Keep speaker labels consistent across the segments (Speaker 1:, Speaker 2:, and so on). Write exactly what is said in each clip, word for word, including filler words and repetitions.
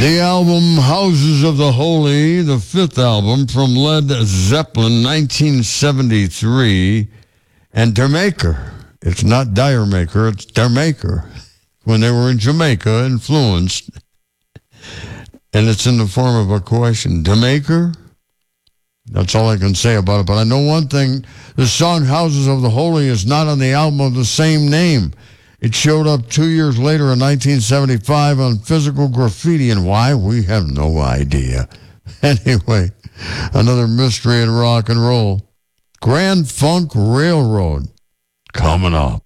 Speaker 1: The album Houses of the Holy, the fifth album from Led Zeppelin, nineteen seventy-three, and Der Maker. It's not Dire Maker, it's Der Maker. When they were in Jamaica, influenced. And it's in the form of a question. Der Maker? That's all I can say about it. But I know one thing. The song Houses of the Holy is not on the album of the same name. It showed up two years later in nineteen seventy-five on Physical Graffiti. And why? We have no idea. Anyway, another mystery in rock and roll. Grand Funk Railroad. Coming up.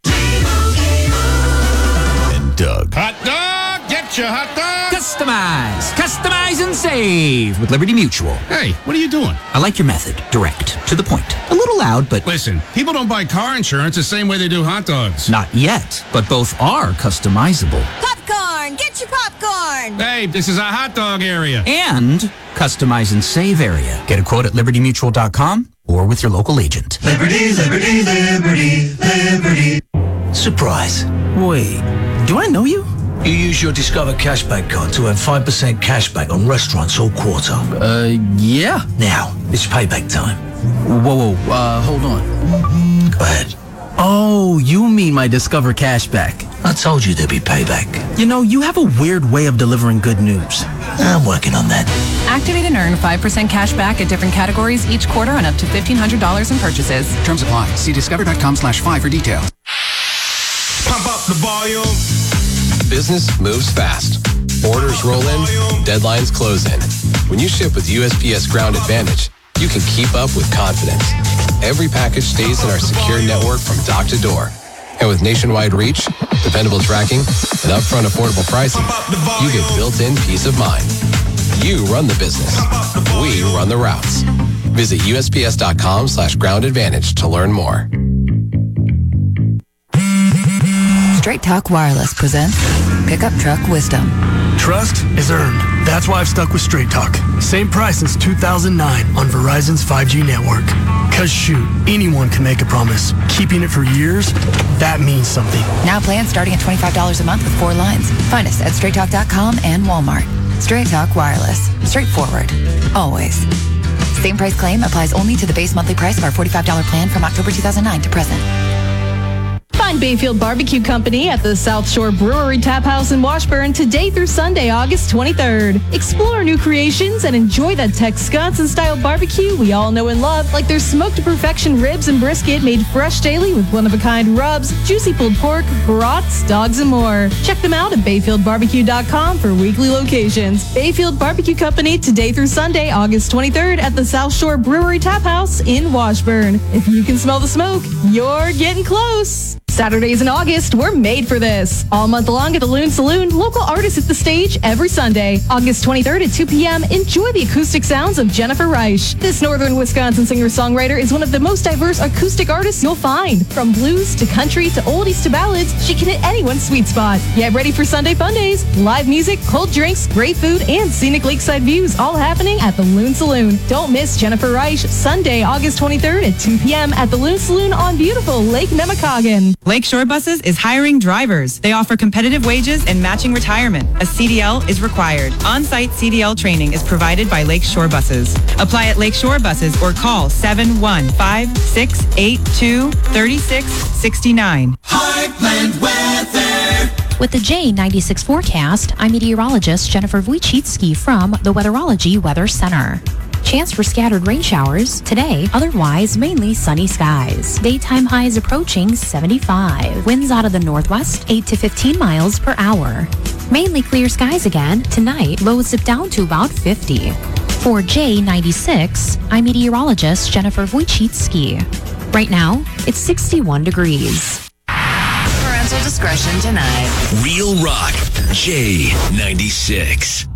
Speaker 2: And Doug.
Speaker 3: Hot dog! Get your hot dog!
Speaker 4: Customize, customize and save with Liberty Mutual.
Speaker 3: Hey, what are you doing?
Speaker 4: I like your method. Direct, to the point. A little loud, but...
Speaker 3: Listen, people don't buy car insurance the same way they do hot dogs.
Speaker 4: Not yet, but both are customizable.
Speaker 5: Popcorn! Get your popcorn!
Speaker 3: Hey, this is a hot dog area.
Speaker 4: And customize and save area. Get a quote at liberty mutual dot com or with your local agent.
Speaker 6: Liberty, liberty, liberty, liberty. Surprise.
Speaker 7: Wait, do I know you?
Speaker 6: You use your Discover Cashback card to earn five percent cashback on restaurants all quarter.
Speaker 7: Uh, yeah.
Speaker 6: Now, it's payback time.
Speaker 7: Whoa, whoa, uh, hold on.
Speaker 6: Go ahead.
Speaker 7: Oh, you mean my Discover Cashback.
Speaker 6: I told you there'd be payback.
Speaker 7: You know, you have a weird way of delivering good news.
Speaker 6: I'm working on that.
Speaker 8: Activate and earn five percent cash back at different categories each quarter on up to fifteen hundred dollars in purchases.
Speaker 9: Terms apply. See discover.com slash five for details.
Speaker 3: Pump up the volume.
Speaker 10: Business moves fast. Orders roll in, deadlines close in. When you ship with U S P S Ground Advantage, you can keep up with confidence. Every package stays in our secure network from dock to door. And with nationwide reach, dependable tracking, and upfront affordable pricing, you get built-in peace of mind. You run the business. We run the routes. Visit USPS.com slash ground advantage to learn more.
Speaker 11: Straight Talk Wireless presents Pickup Truck Wisdom.
Speaker 12: Trust is earned. That's why I've stuck with Straight Talk. Same price since two thousand nine on Verizon's five G network. Cause shoot, anyone can make a promise. Keeping it for years, that means something.
Speaker 11: Now plans starting at twenty-five dollars a month with four lines. Find us at straight talk dot com and Walmart. Straight Talk Wireless. Straightforward. Always. Same price claim applies only to the base monthly price of our forty-five dollars plan from October two thousand nine to present.
Speaker 13: Find Bayfield Barbecue Company at the South Shore Brewery Tap House in Washburn today through Sunday, August twenty-third. Explore new creations and enjoy that Texas-style barbecue we all know and love, like their smoked to perfection ribs and brisket made fresh daily with one-of-a-kind rubs, juicy pulled pork, brats, dogs, and more. Check them out at bayfield barbecue dot com for weekly locations. Bayfield Barbecue Company today through Sunday, August twenty-third at the South Shore Brewery Tap House in Washburn. If you can smell the smoke, you're getting close. Saturdays in August, we're made for this. All month long at the Loon Saloon, local artists hit the stage every Sunday. August twenty-third at two p.m., enjoy the acoustic sounds of Jennifer Reich. This northern Wisconsin singer-songwriter is one of the most diverse acoustic artists you'll find. From blues to country to oldies to ballads, she can hit anyone's sweet spot. Get ready for Sunday fun days. Live music, cold drinks, great food, and scenic lakeside views all happening at the Loon Saloon. Don't miss Jennifer Reich, Sunday, August twenty-third at two p.m. at the Loon Saloon on beautiful Lake Nemacoggin.
Speaker 14: Lakeshore Buses is hiring drivers. They offer competitive wages and matching retirement. A C D L is required. On-site C D L training is provided by Lakeshore Buses. Apply at Lakeshore Buses or call seven one five, six eight two, three six six nine.
Speaker 6: Heartland Weather.
Speaker 15: With the J ninety-six forecast, I'm meteorologist Jennifer Wojcicki from the Weatherology Weather Center. Chance for scattered rain showers today, otherwise mainly sunny skies. Daytime highs approaching seventy-five. Winds out of the northwest, eight to fifteen miles per hour. Mainly clear skies again. Tonight, lows dip down to about fifty. For J ninety-six, I'm meteorologist Jennifer Wojcicki. Right now, it's sixty-one degrees.
Speaker 5: Parental discretion denied.
Speaker 2: Real Rock, J ninety-six.